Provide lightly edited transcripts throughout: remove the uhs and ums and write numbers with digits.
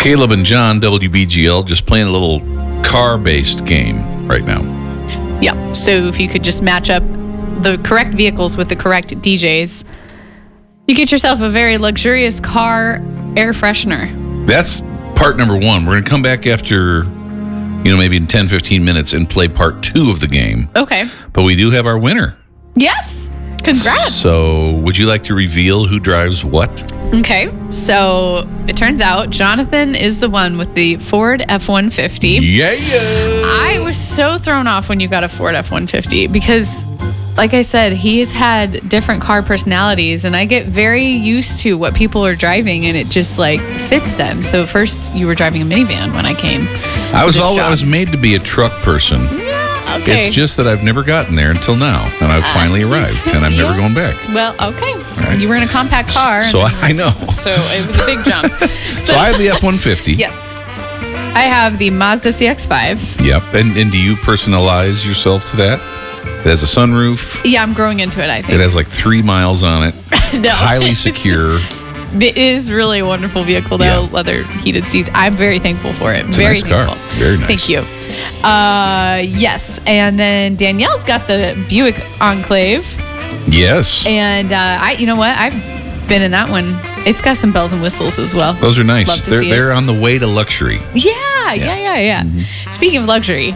Caleb and John, WBGL, just playing a little car-based game right now. Yeah. So if you could just match up the correct vehicles with the correct DJs, you get yourself a very luxurious car air freshener. That's part number one. We're going to come back after, maybe in 10, 15 minutes and play part 2 of the game. Okay. But we do have our winner. Yes. Congrats. So would you like to reveal who drives what? Okay. So it turns out Jonathan is the one with the Ford F-150. Yeah. I was so thrown off when you got a Ford F-150 because, like I said, he's had different car personalities, and I get very used to what people are driving, and it just fits them. So first, you were driving a minivan when I came. I was made to be a truck person. Yeah, okay. It's just that I've never gotten there until now, and I've finally arrived, and I'm never going back. Well, okay. Right. You were in a compact car. So I know. So it was a big jump. So I have the F-150. Yes. I have the Mazda CX-5. Yep. And do you personalize yourself to that? It has a sunroof. Yeah, I'm growing into it, I think. It has 3 miles on it. No. Highly secure. It is really a wonderful vehicle, though. Yeah. Leather heated seats. I'm very thankful for it. It's very a nice car. thankful. Very nice. Thank you. Yes. And then Danielle's got the Buick Enclave. Yes. And you know what? I've been in that one. It's got some bells and whistles as well. Those are nice. Love to see They're on the way to luxury. Yeah. Mm-hmm. Speaking of luxury,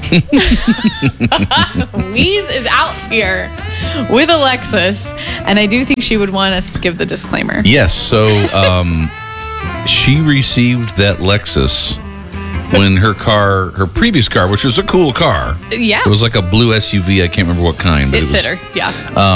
Weeze is out here with a Lexus, and I do think she would want us to give the disclaimer. Yes. So she received that Lexus when her previous car, which was a cool car. Yeah. It was like a blue SUV. I can't remember what kind. But It fit her. Yeah.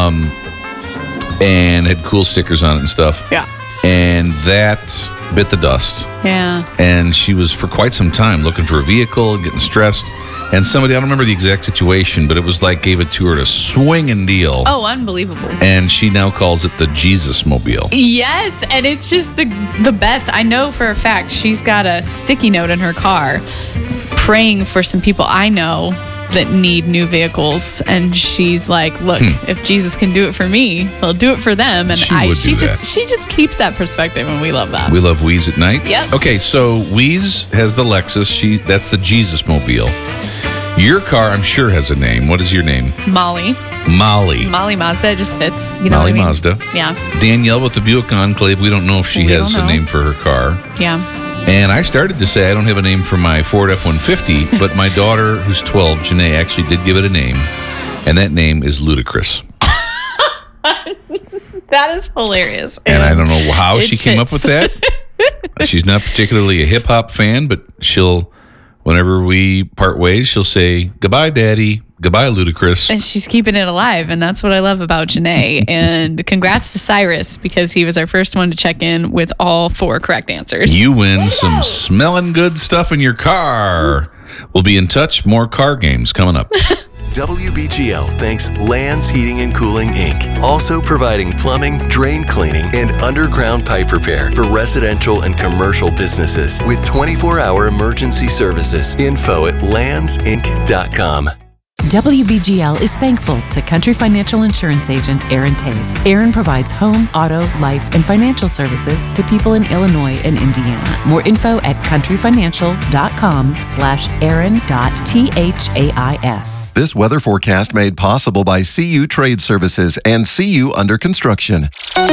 And had cool stickers on it and stuff. Yeah. And that bit the dust. Yeah. And she was for quite some time looking for a vehicle, getting stressed. And somebody, I don't remember the exact situation, but it was gave it to her to swinging deal. Oh, unbelievable. And she now calls it the Jesus Mobile. Yes, and it's just the best. I know for a fact she's got a sticky note in her car praying for some people I know that need new vehicles, and she's like, look, if Jesus can do it for me, he'll do it for them. And she just keeps that perspective, and we love that. We love Weeze at night. Yep. Okay, so Weeze has the Lexus. That's the Jesus Mobile. Your car, I'm sure, has a name. What is your name? Molly Mazda. It just fits. You know Molly what I mean? Mazda. Yeah. Danielle with the Buick Enclave. We don't know if she has a name for her car. Yeah. And I started to say I don't have a name for my Ford F-150, but my daughter, who's 12, Janae, actually did give it a name, and that name is Ludacris. That is hilarious. And I don't know how she came up fits. with that. She's not particularly a hip-hop fan, but whenever we part ways, she'll say, goodbye, Daddy. Goodbye, Ludacris. And she's keeping it alive, and that's what I love about Janae. And congrats to Cyrus, because he was our first one to check in with all 4 correct answers. You win some smelling good stuff in your car. We'll be in touch. More car games coming up. WBGL thanks Lands Heating and Cooling, Inc., also providing plumbing, drain cleaning, and underground pipe repair for residential and commercial businesses with 24-hour emergency services. Info at landsinc.com. WBGL is thankful to Country Financial Insurance Agent Aaron Tace. Aaron provides home, auto, life, and financial services to people in Illinois and Indiana. More info at countryfinancial.com/aaron.thais. This weather forecast made possible by CU Trade Services and CU Under Construction.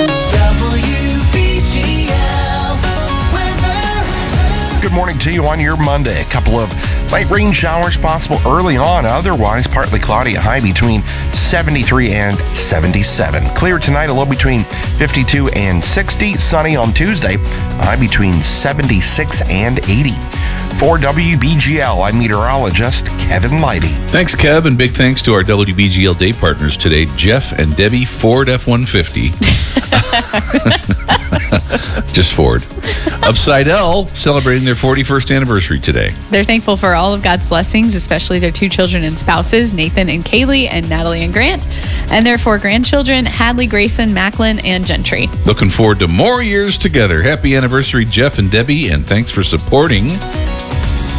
Good morning to you on your Monday. A couple of light rain showers possible early on. Otherwise, partly cloudy, a high between 73 and 77. Clear tonight, a low between 52 and 60. Sunny on Tuesday, a high between 76 and 80. For WBGL, I'm meteorologist Kevin Leidy. Thanks, Kev, and big thanks to our WBGL day partners today, Jeff and Debbie Ford F-150. Just Ford. Of Seidel, celebrating their 41st anniversary today. They're thankful for all of God's blessings, especially their 2 children and spouses, Nathan and Kaylee, and Natalie and Grant, and their 4 grandchildren, Hadley, Grayson, Macklin, and Gentry. Looking forward to more years together. Happy anniversary, Jeff and Debbie, and thanks for supporting